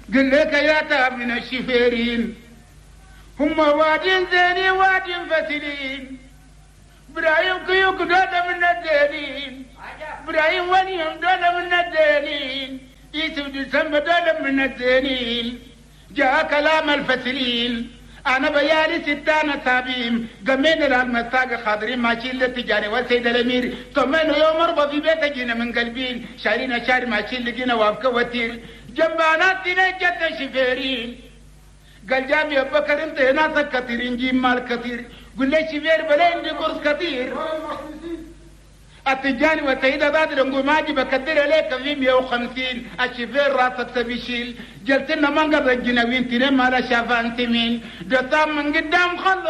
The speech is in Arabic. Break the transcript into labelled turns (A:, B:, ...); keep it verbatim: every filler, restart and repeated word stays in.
A: قل لك يا تاب من الشفيرين هم وادين زيني وادين فتلين برايم كيوك دولة من الدينين برايم ونيهم دولة من الدينين يسف دسمب دولة من الدينين جاء كلام الفتلين أنا بيالي ستانا سابيم قمين المستاق خاضرين ماشي اللي تجاني والسيد الأمير طمين يوم مربى في بيت جينا من قلبين شارين شاري ماشي اللي جينا وابك وتير جنبانات دينا جد شفيرين قال جامي أبكر انت ناسك كثيرين جيم مال كثير قل لي شفير بلين دي قرص كثير التجاني والسيدة بادر نقول ماجي بكثير عليك في مئة وخمسين الشفير راسك سبيشيل جلتنا منقر الجنوين تنم على شافان تمين دتام من قدام خلص